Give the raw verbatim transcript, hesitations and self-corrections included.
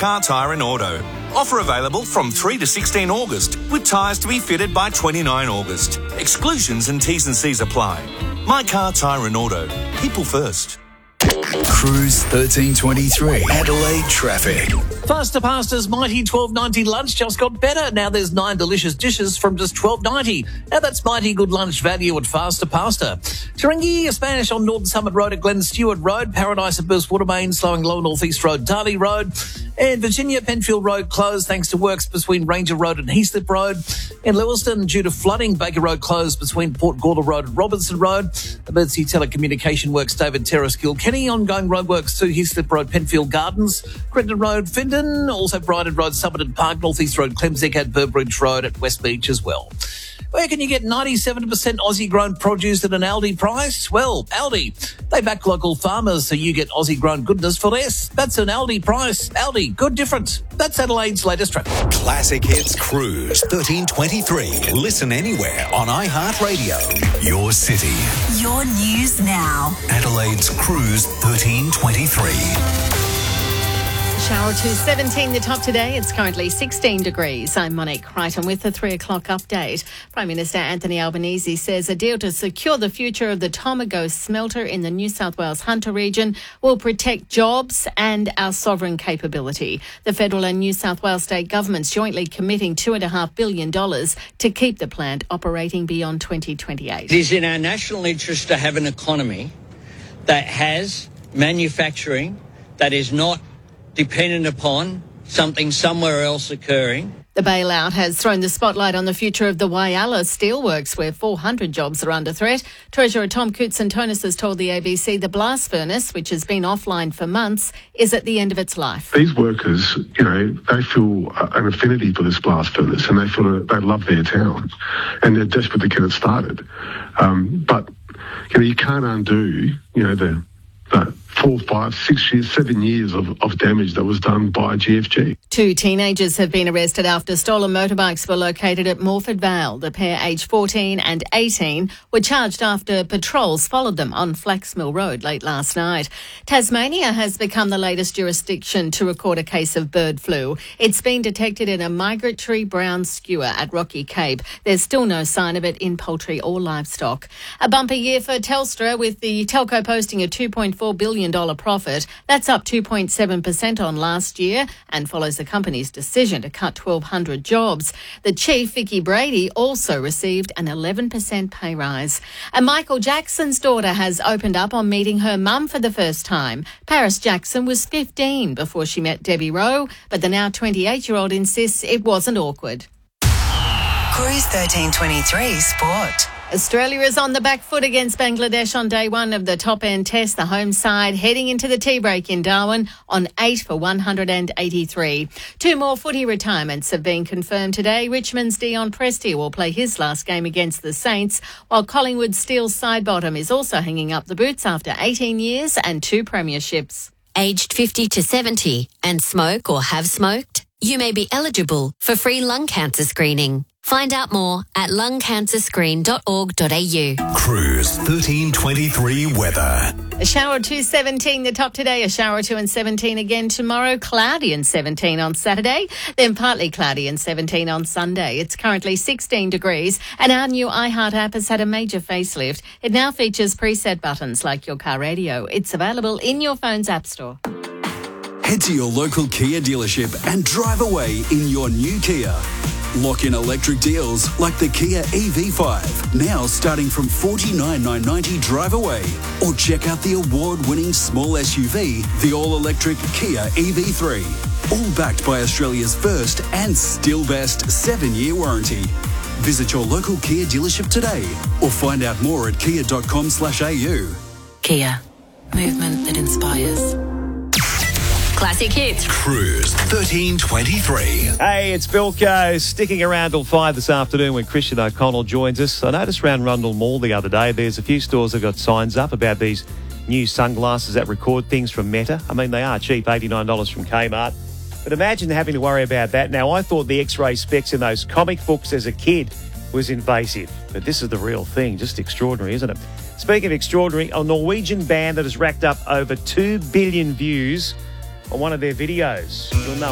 Car Tyre and Auto. Offer available from three to sixteen August, with tyres to be fitted by twenty-nine August. Exclusions and T's and C's apply. My Car Tyre and Auto. People first. Cruise thirteen twenty-three. Adelaide traffic. Faster Pasta's mighty twelve ninety lunch just got better. Now there's nine delicious dishes from just twelve ninety. Now that's mighty good lunch value at Faster Pasta. Taringi, Spanish on Northern Summit Road at Glen Stewart Road. Paradise at Burst Watermain, slowing low North East Road, Darley Road. And Virginia, Penfield Road closed thanks to works between Ranger Road and Heathcliff Road. In Lewiston, due to flooding, Baker Road closed between Port Gawler Road and Robinson Road. Emergency telecommunication works, David Terrace, Kilkenny. Ongoing roadworks to Heathcliff Road, Penfield Gardens. Crittenden Road, Findon. Also Brighton Road, Somerton Park, North East Road, Clemsec at Burbridge Road at West Beach as well. Where can you get ninety-seven percent Aussie-grown produce at an Aldi price? Well, Aldi. They back local farmers so you get Aussie-grown goodness for less. That's an Aldi price. Aldi, good difference. That's Adelaide's latest traffic. Classic Hits Cruise thirteen twenty-three. Listen anywhere on iHeartRadio. Your city. Your news now. Adelaide's Cruise thirteen twenty-three. Shower to seventeen, the top today. It's currently sixteen degrees. I'm Monique Crichton with the three o'clock update. Prime Minister Anthony Albanese says a deal to secure the future of the Tomago smelter in the New South Wales Hunter region will protect jobs and our sovereign capability. The federal and New South Wales state governments jointly committing two point five billion dollars to keep the plant operating beyond twenty twenty-eight. It is in our national interest to have an economy that has manufacturing that is not dependent upon something somewhere else occurring. The bailout has thrown the spotlight on the future of the Whyalla Steelworks, where four hundred jobs are under threat. Treasurer Tom Koutsantonis has told the A B C the blast furnace, which has been offline for months, is at the end of its life. These workers, you know, they feel an affinity for this blast furnace and they feel that they love their town and they're desperate to get it started. Um, but, you know, you can't undo, you know, the... the four, five, six years, seven years of, of damage that was done by G F G. Two teenagers have been arrested after stolen motorbikes were located at Morford Vale. The pair, aged fourteen and eighteen, were charged after patrols followed them on Flaxmill Road late last night. Tasmania has become the latest jurisdiction to record a case of bird flu. It's been detected in a migratory brown skewer at Rocky Cape. There's still no sign of it in poultry or livestock. A bumper year for Telstra, with the telco posting a two point four billion dollars profit. That's up two point seven percent on last year and follows the company's decision to cut twelve hundred jobs. The chief, Vicky Brady, also received an eleven percent pay rise. And Michael Jackson's daughter has opened up on meeting her mum for the first time. Paris Jackson was fifteen before she met Debbie Rowe, but the now twenty-eight-year-old insists it wasn't awkward. Cruise thirteen twenty-three Sport. Australia is on the back foot against Bangladesh on day one of the top-end test. The home side heading into the tea break in Darwin on eight for one hundred eighty-three. Two more footy retirements have been confirmed today. Richmond's Dion Prestia will play his last game against the Saints, while Collingwood's Steel Sidebottom is also hanging up the boots after eighteen years and two premierships. Aged fifty to seventy and smoke or have smoked? You may be eligible for free lung cancer screening. Find out more at lung cancer screen dot org dot a u. Cruise thirteen twenty-three weather. A shower to seventeen, the top today. A shower to and seventeen again tomorrow. Cloudy and seventeen on Saturday. Then partly cloudy and seventeen on Sunday. It's currently sixteen degrees. And our new iHeart app has had a major facelift. It now features preset buttons like your car radio. It's available in your phone's app store. Head to your local Kia dealership and drive away in your new Kia. Lock in electric deals like the Kia E V five, now starting from forty-nine thousand nine hundred ninety drive away. Or check out the award-winning small S U V, the all-electric Kia E V three. All backed by Australia's first and still best seven-year warranty. Visit your local Kia dealership today or find out more at kia dot com slash a u. Kia. Movement that inspires. Classic Hits. Cruise thirteen twenty-three. Hey, it's Bilko, sticking around till five this afternoon when Christian O'Connell joins us. I noticed around Rundle Mall the other day, there's a few stores that got signs up about these new sunglasses that record things from Meta. I mean, they are cheap, eighty-nine dollars from Kmart. But imagine having to worry about that. Now, I thought the X-ray specs in those comic books as a kid was invasive. But this is the real thing. Just extraordinary, isn't it? Speaking of extraordinary, a Norwegian band that has racked up over two billion views on one of their videos. You'll know